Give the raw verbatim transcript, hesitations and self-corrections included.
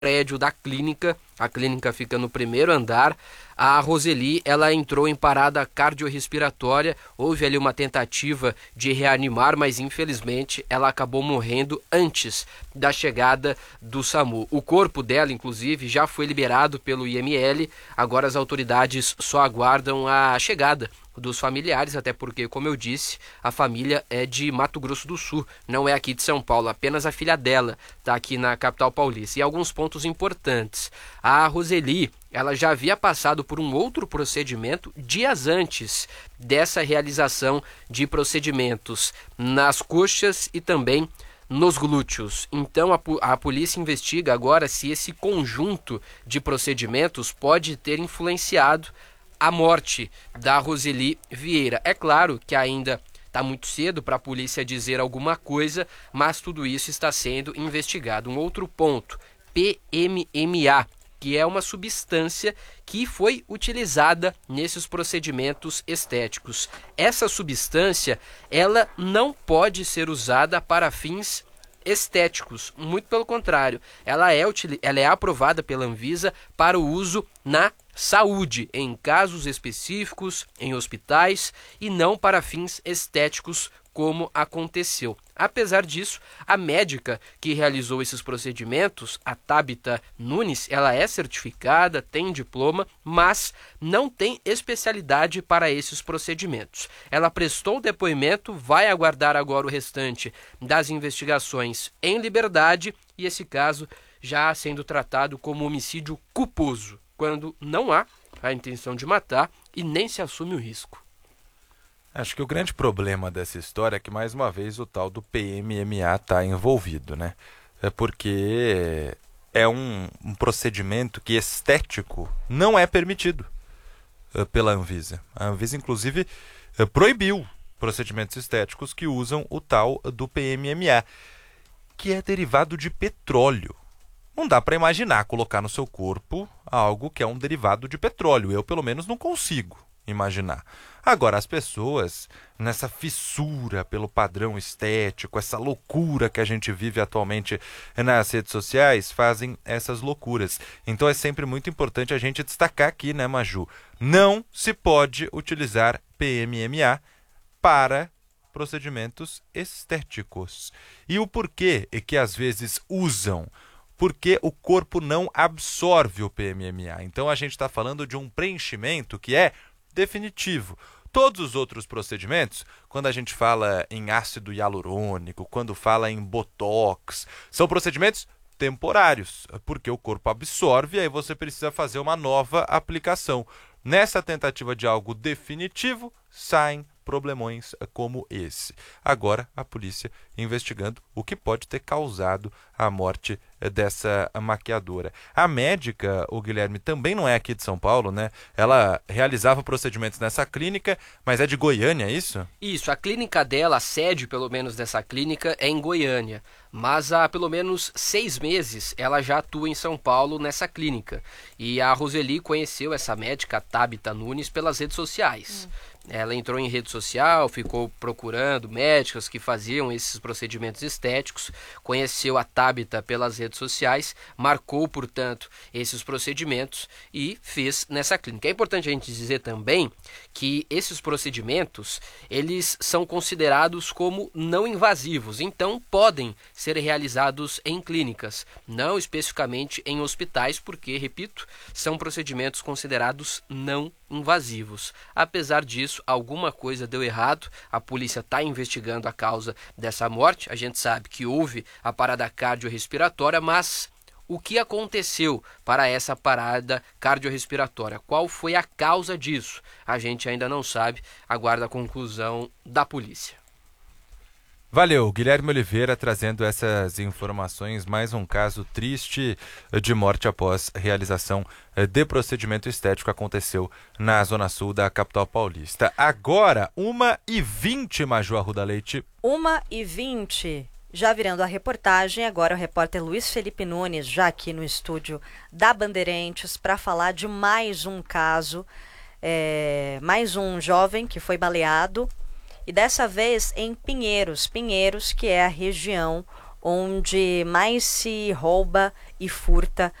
prédio da clínica. A clínica fica no primeiro andar. A Roseli, ela entrou em parada cardiorrespiratória. Houve ali uma tentativa de reanimar, mas infelizmente ela acabou morrendo antes da chegada do SAMU. O corpo dela, inclusive, já foi liberado pelo I M L. Agora as autoridades só aguardam a chegada dos familiares, até porque, como eu disse, a família é de Mato Grosso do Sul, não é aqui de São Paulo, apenas a filha dela está aqui na capital paulista. E alguns pontos importantes. A Roseli, ela já havia passado por um outro procedimento dias antes dessa realização de procedimentos nas coxas e também nos glúteos. Então a, a polícia investiga agora se esse conjunto de procedimentos pode ter influenciado a morte da Roseli Vieira. É claro que ainda está muito cedo para a polícia dizer alguma coisa, mas tudo isso está sendo investigado. Um outro ponto, P M M A, que é uma substância que foi utilizada nesses procedimentos estéticos. Essa substância, ela não pode ser usada para fins estéticos, muito pelo contrário, ela é, ela é aprovada pela Anvisa para o uso na saúde, em casos específicos, em hospitais, e não para fins estéticos, como aconteceu. Apesar disso, a médica que realizou esses procedimentos, a Tabita Nunes, ela é certificada, tem diploma, mas não tem especialidade para esses procedimentos. Ela prestou depoimento, vai aguardar agora o restante das investigações em liberdade, e esse caso já sendo tratado como homicídio culposo, quando não há a intenção de matar e nem se assume o risco. Acho que o grande problema dessa história é que, mais uma vez, o tal do P M M A está envolvido, né? É porque é um, um procedimento que estético não é permitido uh, pela Anvisa. A Anvisa, inclusive, uh, proibiu procedimentos estéticos que usam o tal do P M M A, que é derivado de petróleo. Não dá para imaginar colocar no seu corpo algo que é um derivado de petróleo. Eu, pelo menos, não consigo imaginar. Agora, as pessoas, nessa fissura pelo padrão estético, essa loucura que a gente vive atualmente nas redes sociais, fazem essas loucuras. Então é sempre muito importante a gente destacar aqui, né, Maju? Não se pode utilizar P M M A para procedimentos estéticos. E o porquê é que às vezes usam? Porque o corpo não absorve o P M M A. Então a gente está falando de um preenchimento que é definitivo. Todos os outros procedimentos, quando a gente fala em ácido hialurônico, quando fala em botox, são procedimentos temporários, porque o corpo absorve e aí você precisa fazer uma nova aplicação. Nessa tentativa de algo definitivo, saem problemões como esse. Agora, a polícia investigando o que pode ter causado a morte dessa maquiadora. A médica, o Guilherme, também não é aqui de São Paulo, né? Ela realizava procedimentos nessa clínica, mas é de Goiânia, é isso? Isso, a clínica dela, a sede pelo menos dessa clínica é em Goiânia, mas há pelo menos seis meses ela já atua em São Paulo nessa clínica. E a Roseli conheceu essa médica, a Tabita Nunes, pelas redes sociais. Hum. Ela entrou em rede social, ficou procurando médicas que faziam esses procedimentos estéticos, conheceu a Tabita pelas redes sociais, marcou, portanto, esses procedimentos e fez nessa clínica. É importante a gente dizer também que esses procedimentos, eles são considerados como não invasivos, então podem ser realizados em clínicas, não especificamente em hospitais, porque, repito, são procedimentos considerados não invasivos. Apesar disso, alguma coisa deu errado, a polícia está investigando a causa dessa morte. A gente sabe que houve a parada cardiorrespiratória, mas o que aconteceu para essa parada cardiorrespiratória? Qual foi a causa disso? A gente ainda não sabe, aguarda a conclusão da polícia. Valeu, Guilherme Oliveira trazendo essas informações, mais um caso triste de morte após realização de procedimento estético aconteceu na Zona Sul da capital paulista. Agora, uma e vinte, Maju Arruda Leite. uma e vinte, já virando a reportagem, agora o repórter Luiz Felipe Nunes, já aqui no estúdio da Bandeirantes, para falar de mais um caso, é, mais um jovem que foi baleado, e dessa vez em Pinheiros, Pinheiros, que é a região onde mais se rouba e furta